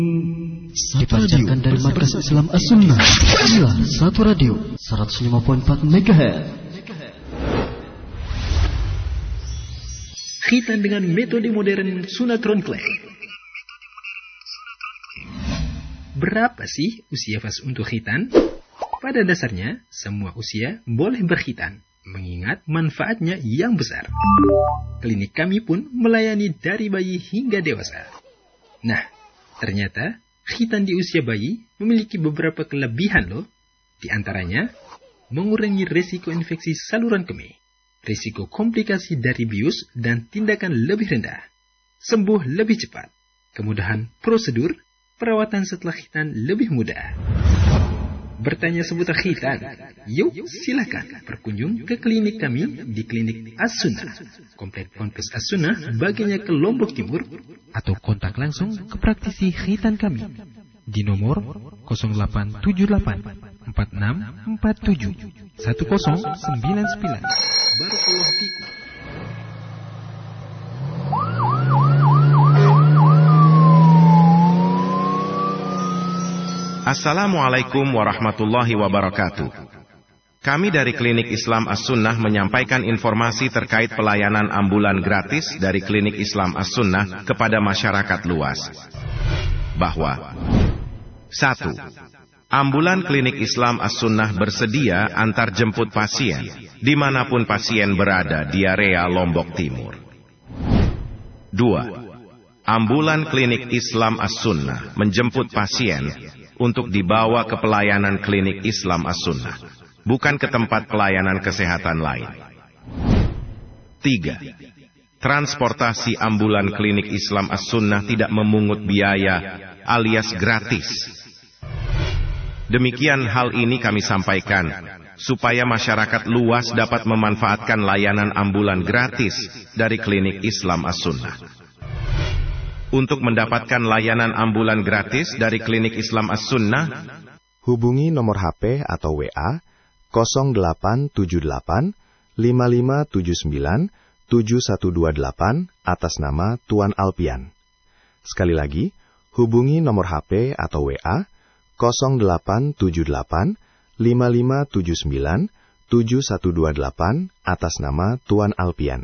dipancarkan dari Markas Islam As-Sunnah. Inilah Satu Radio 105.4 MHz. Khitan dengan metode modern sunatron clay. Berapa sih usia pas untuk khitan? Pada dasarnya, semua usia boleh berkhitan, mengingat manfaatnya yang besar. Klinik kami pun melayani dari bayi hingga dewasa. Nah, ternyata khitan di usia bayi memiliki beberapa kelebihan loh. Di antaranya, mengurangi risiko infeksi saluran kemih, risiko komplikasi dari bius dan tindakan lebih rendah, sembuh lebih cepat, kemudahan prosedur, perawatan setelah khitan lebih mudah. Bertanya seputar khitan? Yuk silakan berkunjung ke klinik kami di Klinik As-Sunnah, Komplek Ponpes As-Sunnah, bagiannya ke Lombok Timur, atau kontak langsung ke praktisi khitan kami di nomor 0878 4647 1099. Barakallahu fikum. Assalamualaikum warahmatullahi wabarakatuh. Kami dari Klinik Islam As-Sunnah menyampaikan informasi terkait pelayanan ambulan gratis dari Klinik Islam As-Sunnah kepada masyarakat luas. Bahwa 1. Ambulan Klinik Islam As-Sunnah bersedia antar jemput pasien dimanapun pasien berada di area Lombok Timur. 2. Ambulan Klinik Islam As-Sunnah menjemput pasien untuk dibawa ke pelayanan Klinik Islam As-Sunnah, bukan ke tempat pelayanan kesehatan lain. 3. Transportasi ambulan Klinik Islam As-Sunnah tidak memungut biaya alias gratis. Demikian hal ini kami sampaikan, supaya masyarakat luas dapat memanfaatkan layanan ambulan gratis dari Klinik Islam As-Sunnah. Untuk mendapatkan layanan ambulan gratis dari Klinik Islam As-Sunnah, hubungi nomor HP atau WA 0878 5579 7128 atas nama Tuan Alpian. Sekali lagi, hubungi nomor HP atau WA 0878 5579 7128 atas nama Tuan Alpian.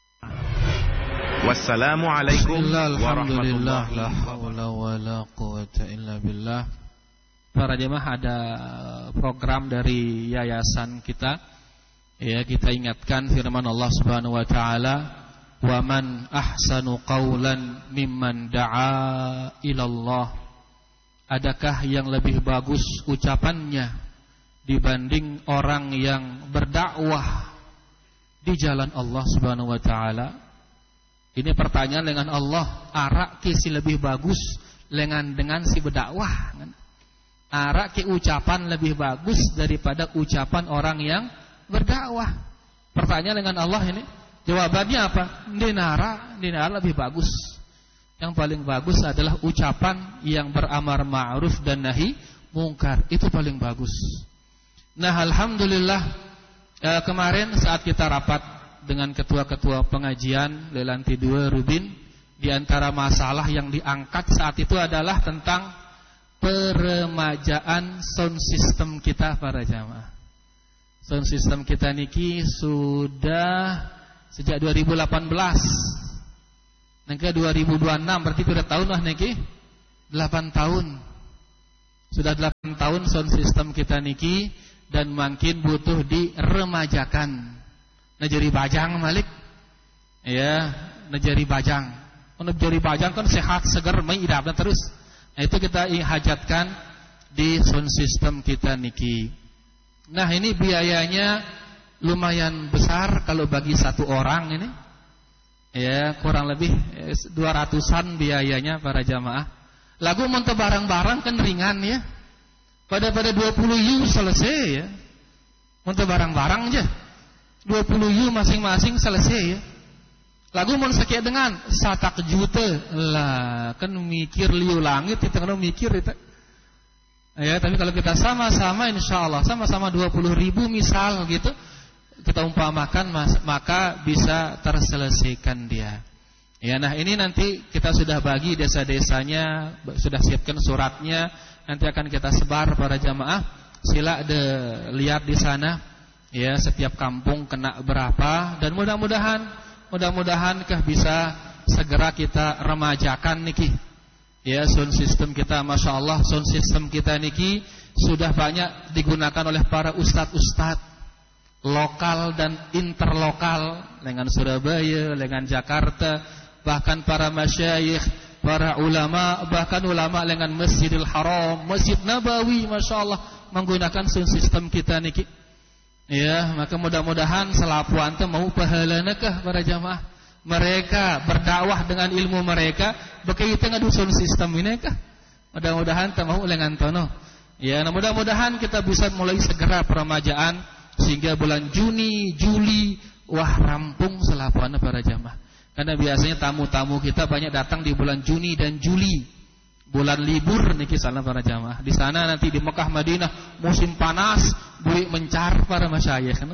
Wassalamualaikum Alhamdulillah, la haula wala quwata illa billah. Para jemaah, ada program dari yayasan kita. Ya, kita ingatkan firman Allah Subhanahu wa taala, "Wa man ahsanu qawlan mimman da'a ilallah." Adakah yang lebih bagus ucapannya dibanding orang yang berdakwah di jalan Allah Subhanahu wa taala? Ini pertanyaan dengan Allah. Arak kisi lebih bagus dengan si berdakwah. Arak ki ucapan lebih bagus daripada ucapan orang yang berdakwah. Pertanyaan dengan Allah ini. Jawabannya apa? Dinara lebih bagus. Yang paling bagus adalah ucapan yang beramar ma'ruf dan nahi mungkar. Itu paling bagus. Nah, alhamdulillah, kemarin saat kita rapat dengan ketua-ketua pengajian Lelanti 2 Rubin, di antara masalah yang diangkat saat itu adalah tentang peremajaan sound system kita para jamaah. Sound system kita niki sudah sejak 2018. Niki 2026 berarti sudah tahun lah niki 8 tahun. Sudah 8 tahun sound system kita niki dan makin butuh diremajakan. Najari bajang Malik, ya, najari bajang. Najari bajang kan sehat, segar, mengidap dan terus. Nah, itu kita hajatkan di sound system kita niki. Nah, ini biayanya lumayan besar kalau bagi satu orang ini. Ya, kurang lebih 200-an biayanya para jamaah. Lagu monte barang-barang kan ringan ya. Pada 20 yu selesai ya. Monte barang-barang aja. 20 yu masing-masing selesai ya. Lagu mau sekian dengan 1 juta lah, kan mikir liu langit kita kan mikir itu. Ya, tapi kalau kita sama-sama insyaallah sama-sama 20.000 misal gitu, kita umpamakan maka bisa terselesaikan dia. Ya, nah ini nanti kita sudah bagi desa-desanya, sudah siapkan suratnya, nanti akan kita sebar para jamaah. Sila lihat di sana, ya setiap kampung kena berapa, dan mudah-mudahan bisa segera kita remajakan niki. Ya, sound system kita, masya Allah, sound system kita niki sudah banyak digunakan oleh para ustadz-ustadz lokal dan interlokal, dengan Surabaya, dengan Jakarta, bahkan para masyayikh, para ulama, bahkan ulama dengan Masjidil Haram, Masjid Nabawi, masya Allah, menggunakan sound system kita niki. Ya, maka mudah-mudahan selapuan teh mau pahalana kah para jamaah. Mereka berdakwah dengan ilmu mereka, berkaitan dengan sound system ini kah? Mudah-mudahan teh mau lengan tono. Ya, nah mudah-mudahan kita bisa mulai segera peremajaan sehingga bulan Juni, Juli, wah rampung selapuan para jamaah. Karena biasanya tamu-tamu kita banyak datang di bulan Juni dan Juli, bulan libur niki salam para jamaah. Di sana nanti di Mekah Madinah musim panas, buik mencar para masyayikh.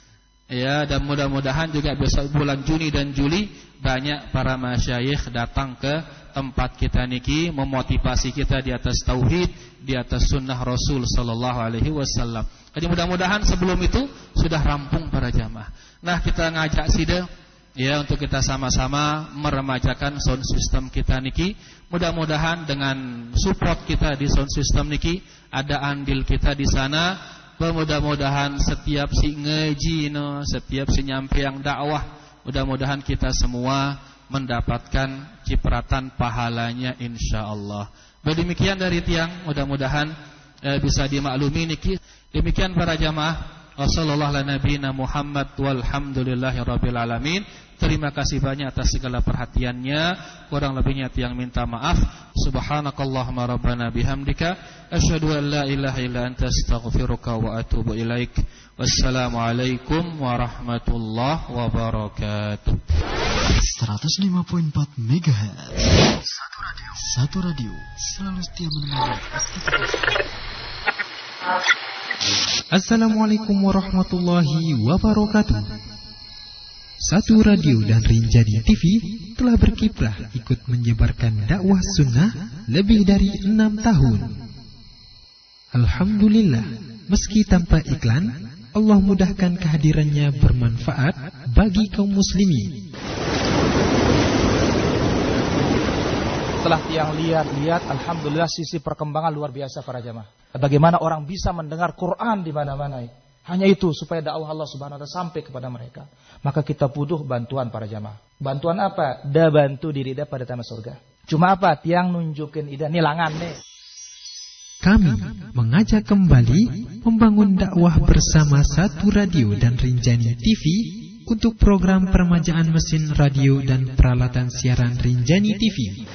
Ya, dan mudah-mudahan juga besok bulan Juni dan Juli banyak para masyayikh datang ke tempat kita niki, memotivasi kita di atas tauhid, di atas sunnah Rasul sallallahu alaihi wasallam. Jadi mudah-mudahan sebelum itu sudah rampung para jamaah. Nah, kita ngajak sida ya untuk kita sama-sama meremajakan sound system kita niki. Mudah-mudahan dengan support kita di sound system niki, ada andil kita di sana. Mudah-mudahan setiap si ngaji setiap si nyampeang dakwah, mudah-mudahan kita semua mendapatkan cipratan pahalanya insyaallah. Demikian dari tiang, mudah-mudahan bisa dimaklumi niki. Demikian para jamaah. Wassallallahu ala nabiyina Muhammad walhamdulillahirabbil alamin. Terima kasih banyak atas segala perhatiannya. Kurang lebihnya tiang minta maaf. Subhanakallahumma rabbana bihamdika asyhadu an la ilaha illa anta astaghfiruka wa atubu ilaik. Wassalamualaikum warahmatullahi wabarakatuh. 105.4 MHz. Satu radio selalu setia menemani. Assalamualaikum warahmatullahi wabarakatuh. Satu Radio dan Rinjani TV telah berkiprah ikut menyebarkan dakwah sunnah lebih dari 6 tahun. Alhamdulillah, meski tanpa iklan, Allah mudahkan kehadirannya bermanfaat bagi kaum muslimin. Setelah tiang lihat, alhamdulillah sisi perkembangan luar biasa para jamaah. Bagaimana orang bisa mendengar Quran di mana-mana. Hanya itu supaya dakwah Allah Subhanahu wa taala sampai kepada mereka. Maka kita butuh bantuan para jamaah. Bantuan apa? Da bantu diri da pada tanah surga. Cuma apa? Tiang nunjukin ida nilangan nih. Kami mengajak kembali membangun dakwah bersama Satu Radio dan Rinjani TV untuk program peremajaan mesin radio dan peralatan siaran Rinjani TV.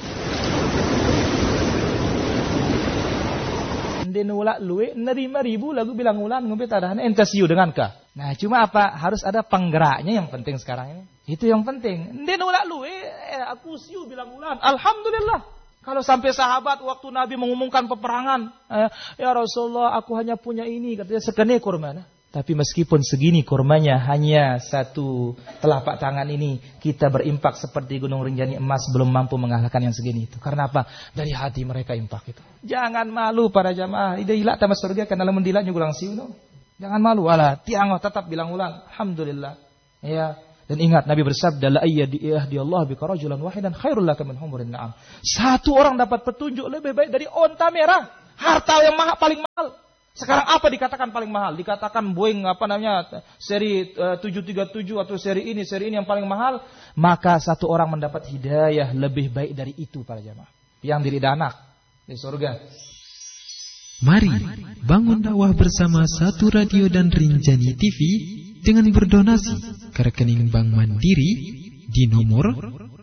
Nulak luwe nerima ribu lagu bilang ulan ngombe tadahan entasiu dengan kah. Nah, cuma apa? Harus ada penggeraknya yang penting sekarang ini. Itu yang penting. Nulak luwe aku siu bilang ulan. Alhamdulillah. Kalau sampai sahabat waktu Nabi mengumumkan peperangan, ya Rasulullah, aku hanya punya ini, katanya sekene kurma. Tapi meskipun segini kurmanya hanya satu telapak tangan ini, kita berimpak seperti gunung Rinjani emas belum mampu mengalahkan yang segini itu. Karena apa? Dari hati mereka impak itu. Jangan malu para jamaah. Ida hilak tamas surga karena lamun dilaknya gulang siuno. Jangan malu. Alah, tiang tetap bilang ulang. Alhamdulillah. Ya. Dan ingat Nabi bersabda, la ayyadi Allah bika rajulan wahidan khairul laka min humurin na'am. Satu orang dapat petunjuk lebih baik dari onta merah. Harta yang paling mahal. Sekarang apa dikatakan paling mahal? Dikatakan Boeing seri 737 atau seri ini yang paling mahal. Maka satu orang mendapat hidayah lebih baik dari itu para jamaah. Yang diri anak di surga. Mari bangun dakwah bersama Satu Radio dan Rinjani TV dengan berdonasi ke rekening Bank Mandiri di nomor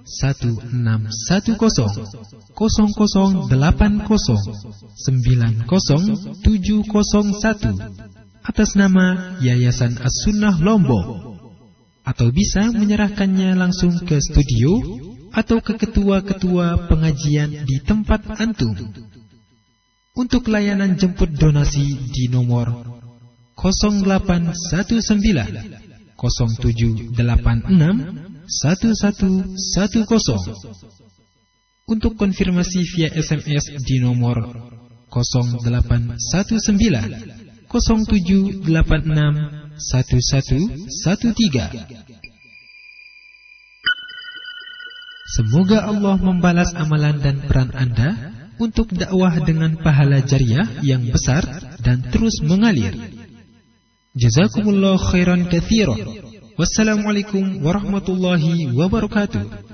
161080900701 atas nama Yayasan As-Sunnah Lombok, atau bisa menyerahkannya langsung ke studio atau ke ketua-ketua pengajian di tempat antum. Untuk layanan jemput donasi di nomor 0819 0786 Untuk konfirmasi via SMS di nomor 0819 0786 1113. Semoga Allah membalas amalan dan peran Anda untuk dakwah dengan pahala jariah yang besar dan terus mengalir. Jazakumullah khairan katsiran. Wassalamualaikum warahmatullahi wabarakatuh.